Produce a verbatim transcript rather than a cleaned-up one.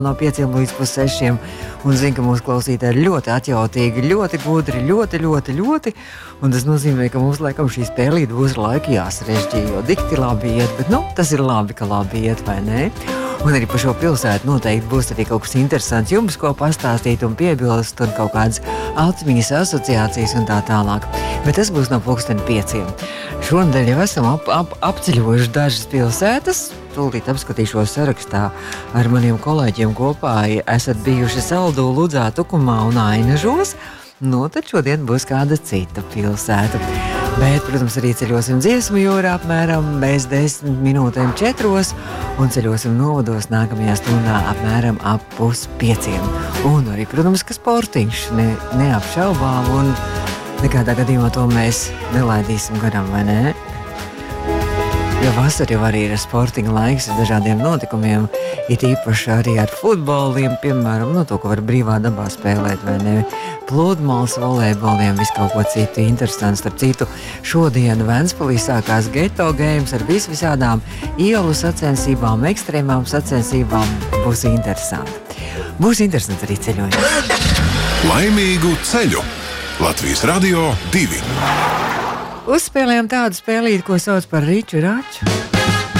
No pieciem līdz pussešiem, un zinu, ka mūsu klausītāji ir ļoti atjautīgi, ļoti gudri, ļoti, ļoti, ļoti, un tas nozīmē, ka mums laikam šī spēlīte būs laika jāsarežģī, jo dikti labi iet, bet, nu, tas ir labi, ka labi iet, vai ne? Un arī par šo pilsētu noteikti būs arī kaut kas interesants jums, ko pastāstīt un piebilst, un kaut kādas atmiņas, asociācijas un tā tālāk. Bet tas būs no pulksteni pieciem. Šonadēļ jau esam ap, ap, apceļojuši dažas pilsētas. Tūlīt apskatīšos sarakstā ar maniem kolēģiem kopā. Esat bijuši Saldū, Ludzā, Tukumā un Ainažos. Nu, tad šodien būs kāda cita pilsēta. Bet, protams, arī ceļosim dziesmu jūrā apmēram bez desmit minūtēm četros un ceļosim novados nākamajā stundā apmēram ap puspieciem. Un arī, protams, ka sportiņš ne, neapšaubām un nekādā gadījumā to mēs nelaidīsim garām, vai ne? Jo vasara jau arī ir sportiņa laiks ar dažādiem notikumiem, it īpaši arī ar futboliem, piemēram, no to, ko var brīvā dabā spēlēt, vai ne? Pludmales, volejboliem, visu kaut ko citu interesantu. Starp citu, šodien Ventspilī sākās Geto Games ar vis visādām ielu sacensībām, ekstrēmām sacensībām. Būs interesanti. Būs interesanti arī ceļojums. Laimīgu ceļu! Latvijas Radio divi. Uzspēlējām tādu spēlīti, ko sauc par Riču Raču.